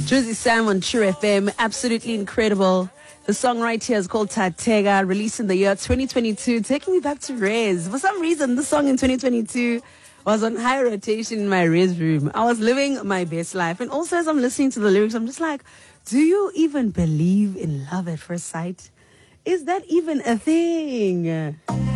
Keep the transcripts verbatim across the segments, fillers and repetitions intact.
Drizzy Sam on True F M, absolutely incredible. The song right here is called Tatega, released in the year twenty twenty-two, taking me back to Res. For some reason, the song in twenty twenty-two was on high rotation in my Res room. I was living my best life. And also as I'm listening to the lyrics, I'm just like, do you even believe in love at first sight? Is that even a thing?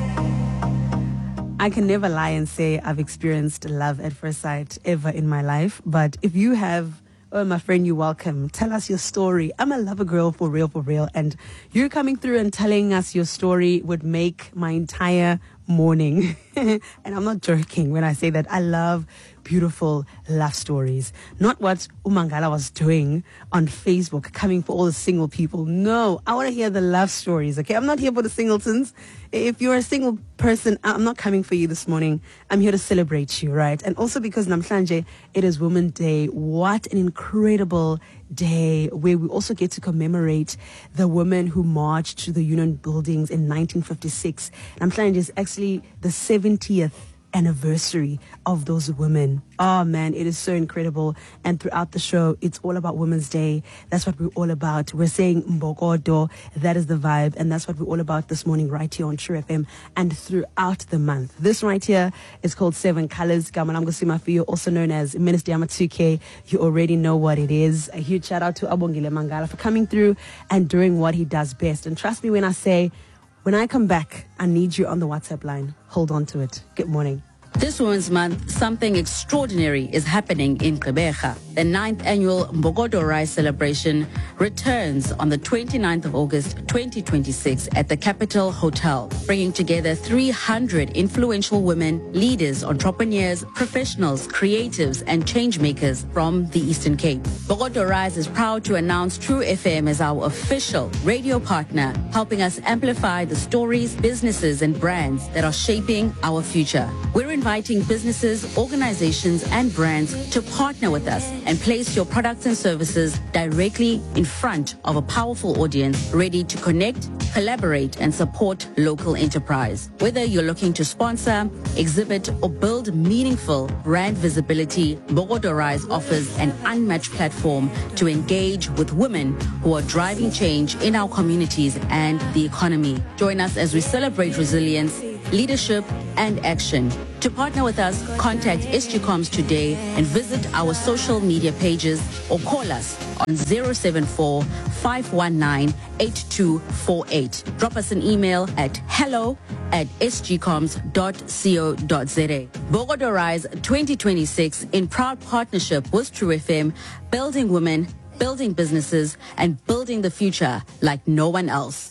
I can never lie and say I've experienced love at first sight ever in my life. But if you have, oh, my friend, you're welcome. Tell us your story. I'm a lover girl for real, for real. And you coming through and telling us your story would make my entire morning. And I'm not joking when I say that. I love beautiful love stories. Not what Umangala was doing on Facebook, coming for all the single people. No, I want to hear the love stories, okay? I'm not here for the singletons. If you're a single person, I'm not coming for you this morning. I'm here to celebrate you, right? And also because Namhlanje, it is Women's Day. What an incredible day where we also get to commemorate the women who marched to the Union buildings in nineteen fifty-six. Namhlanje is actually the seventieth anniversary of those women. Oh man, it is so incredible. And throughout the show, it's all about Women's Day. That's what we're all about. We're saying Mbokodo. That is the vibe. And that's what we're all about this morning right here on True F M and throughout the month. This right here is called Seven Colors. Gamanam Gosima for you, also known as Minister Yama two K. You already know what it is. A huge shout out to Abongile Mangala for coming through and doing what he does best. And trust me when I say, when I come back, I need you on the WhatsApp line. Hold on to it. Good morning. This Women's Month, something extraordinary is happening in Gqeberha. The ninth annual Mbokodo Rise celebration returns on the twenty-ninth of August, twenty twenty-six at the Capital Hotel, bringing together three hundred influential women, leaders, entrepreneurs, professionals, creatives, and change makers from the Eastern Cape. Mbokodo Rise is proud to announce True F M as our official radio partner, helping us amplify the stories, businesses, and brands that are shaping our future. We're inviting businesses, organizations, and brands to partner with us and place your products and services directly in front of a powerful audience ready to connect, collaborate, and support local enterprise. Whether you're looking to sponsor, exhibit, or build meaningful brand visibility, Mbokodo Rise offers an unmatched platform to engage with women who are driving change in our communities and the economy. Join us as we celebrate resilience, leadership, and action. To partner with us, contact S G Coms today and visit our social media pages or call us on zero seven four, five one nine, eight two four eight. Drop us an email at hello at s g coms dot co dot z a. Mbokodo Rise twenty twenty-six in proud partnership with True F M, building women, building businesses, and building the future like no one else.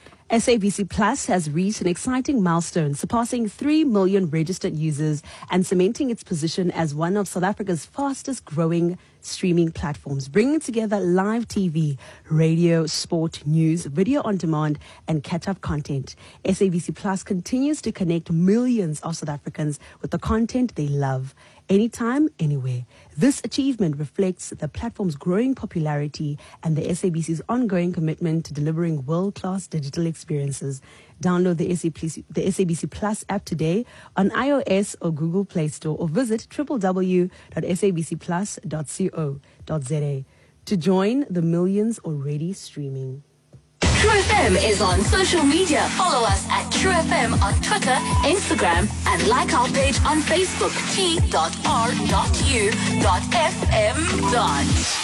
S A B C Plus has reached an exciting milestone, surpassing three million registered users and cementing its position as one of South Africa's fastest growing streaming platforms, bringing together live T V, radio, sport, news, video on demand, and catch-up content. S A B C Plus continues to connect millions of South Africans with the content they love, anytime, anywhere. This achievement reflects the platform's growing popularity and the S A B C's ongoing commitment to delivering world-class digital experiences. Download the S A B C, the S A B C Plus app today on iOS or Google Play Store, or visit w w w dot s a b c plus dot co dot z a to join the millions already streaming. True F M is on social media. Follow us at True F M on Twitter, Instagram, and like our page on Facebook, t dot r dot u dot f m dot